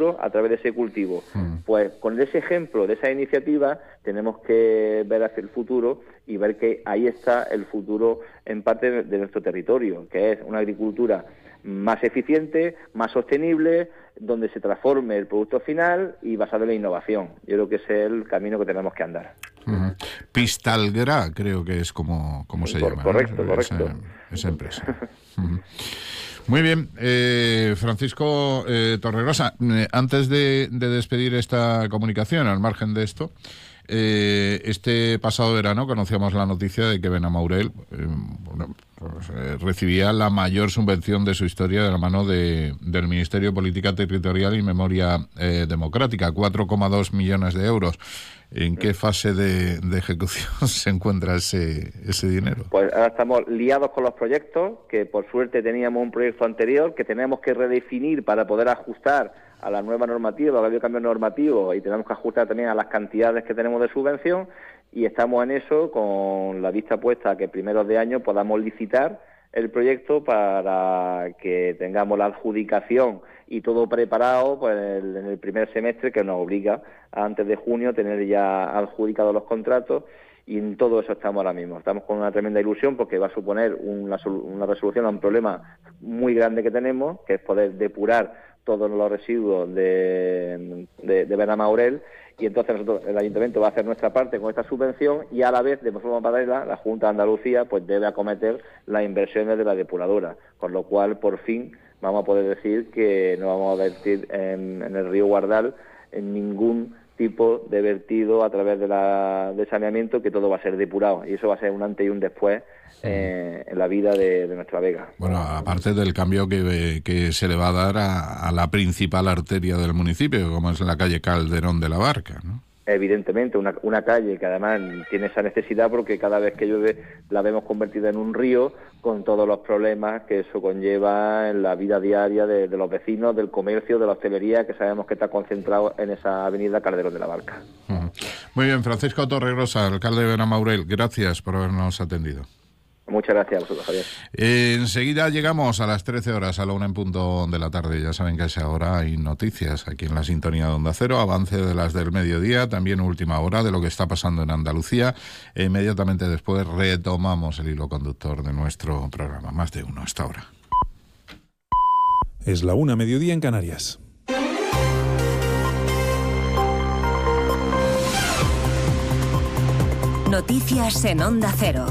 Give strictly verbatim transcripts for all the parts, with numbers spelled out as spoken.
futuro a través de ese cultivo. Mm. Pues con ese ejemplo, de esa iniciativa, tenemos que ver hacia el futuro y ver que ahí está el futuro en parte de nuestro territorio, que es una agricultura más eficiente, más sostenible, donde se transforme el producto final y basado en la innovación. Yo creo que ese es el camino que tenemos que andar. Uh-huh. Pistalgra, creo que es como, como se Por, llama. Correcto, ¿no? correcto. Esa, esa empresa. Uh-huh. Muy bien, eh, Francisco eh, Torregrosa, eh, antes de, de despedir esta comunicación, al margen de esto, eh, este pasado verano conocíamos la noticia de que Benamaurel eh, bueno, pues, eh, recibía la mayor subvención de su historia de la mano de, del Ministerio de Política Territorial y Memoria eh, Democrática, cuatro coma dos millones de euros. ¿En qué fase de, de ejecución se encuentra ese, ese dinero? Pues ahora estamos liados con los proyectos, que por suerte teníamos un proyecto anterior que tenemos que redefinir para poder ajustar a la nueva normativa, al cambio normativo, y tenemos que ajustar también a las cantidades que tenemos de subvención, y estamos en eso con la vista puesta a que primeros de año podamos licitar el proyecto para que tengamos la adjudicación y todo preparado pues, en el primer semestre, que nos obliga a, antes de junio, tener ya adjudicados los contratos, y en todo eso estamos ahora mismo. Estamos con una tremenda ilusión porque va a suponer una, una resolución a un problema muy grande que tenemos, que es poder depurar todos los residuos de, de, de Benamaurel, y entonces nosotros, el Ayuntamiento va a hacer nuestra parte con esta subvención, y a la vez, de forma paralela, la Junta de Andalucía pues debe acometer las inversiones de la depuradora, con lo cual, por fin, vamos a poder decir que no vamos a vertir en, en el río Guardal en ningún tipo de vertido a través de, la, de saneamiento, que todo va a ser depurado, y eso va a ser un antes y un después eh, en la vida de, de nuestra vega. Bueno, aparte del cambio que, que se le va a dar a, a la principal arteria del municipio, como es la calle Calderón de la Barca, ¿no? Evidentemente, una, una calle que además tiene esa necesidad porque cada vez que llueve la vemos convertida en un río, con todos los problemas que eso conlleva en la vida diaria de, de los vecinos, del comercio, de la hostelería, que sabemos que está concentrado en esa avenida Calderón de la Barca. Uh-huh. Muy bien, Francisco Torregrosa, alcalde de Benamaurel, gracias por habernos atendido. Muchas gracias a vosotros, Javier. Eh, enseguida llegamos a las trece horas, a la una en punto de la tarde. Ya saben que a esa hora hay noticias aquí en la sintonía de Onda Cero, avance de las del mediodía, también última hora de lo que está pasando en Andalucía. E inmediatamente después retomamos el hilo conductor de nuestro programa. Más de uno hasta ahora. Es la una, mediodía en Canarias. Noticias en Onda Cero.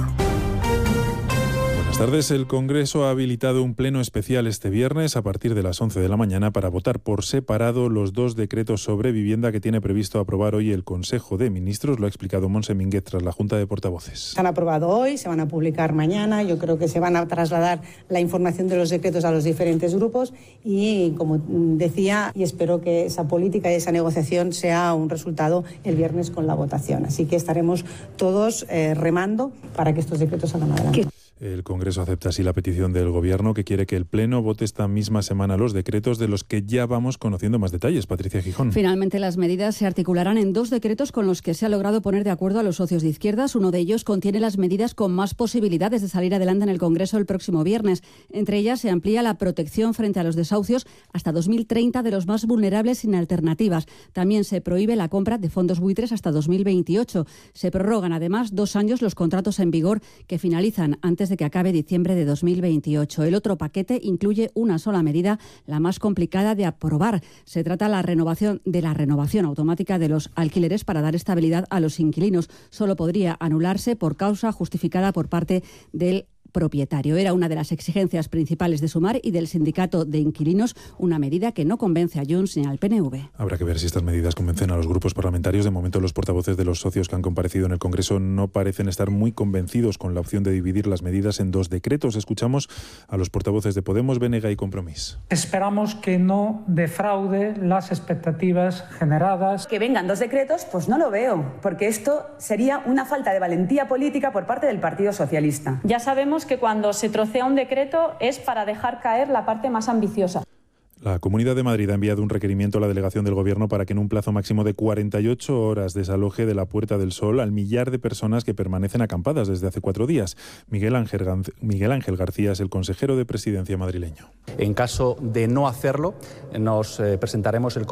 Buenas tardes. El Congreso ha habilitado un pleno especial este viernes a partir de las once de la mañana para votar por separado los dos decretos sobre vivienda que tiene previsto aprobar hoy el Consejo de Ministros. Lo ha explicado Montse Mínguez tras la Junta de Portavoces. Se han aprobado hoy, se van a publicar mañana. Yo creo que se van a trasladar la información de los decretos a los diferentes grupos y, como decía, y espero que esa política y esa negociación sea un resultado el viernes con la votación. Así que estaremos todos eh, remando para que estos decretos salgan adelante. El Congreso acepta así la petición del Gobierno, que quiere que el Pleno vote esta misma semana los decretos de los que ya vamos conociendo más detalles. Patricia Gijón. Finalmente, las medidas se articularán en dos decretos con los que se ha logrado poner de acuerdo a los socios de izquierdas. Uno de ellos contiene las medidas con más posibilidades de salir adelante en el Congreso el próximo viernes. Entre ellas se amplía la protección frente a los desahucios hasta dos mil treinta de los más vulnerables sin alternativas. También se prohíbe la compra de fondos buitres hasta dos mil veintiocho. Se prorrogan además dos años los contratos en vigor que finalizan antes de que acabe diciembre de dos mil veintiocho. El otro paquete incluye una sola medida, la más complicada de aprobar. Se trata la renovación de la renovación automática de los alquileres para dar estabilidad a los inquilinos. Solo podría anularse por causa justificada por parte del propietario. Era una de las exigencias principales de Sumar y del sindicato de inquilinos, una medida que no convence a Junts ni al P N V. Habrá que ver si estas medidas convencen a los grupos parlamentarios. De momento, los portavoces de los socios que han comparecido en el Congreso no parecen estar muy convencidos con la opción de dividir las medidas en dos decretos. Escuchamos a los portavoces de Podemos, B N G y Compromís. Esperamos que no defraude las expectativas generadas. Que vengan dos decretos, pues no lo veo, porque esto sería una falta de valentía política por parte del Partido Socialista. Ya sabemos que cuando se trocea un decreto es para dejar caer la parte más ambiciosa. La Comunidad de Madrid ha enviado un requerimiento a la delegación del Gobierno para que en un plazo máximo de cuarenta y ocho horas desaloje de la Puerta del Sol al millar de personas que permanecen acampadas desde hace cuatro días. Miguel Ángel, Miguel Ángel García es el consejero de Presidencia madrileño. En caso de no hacerlo, nos eh, presentaremos el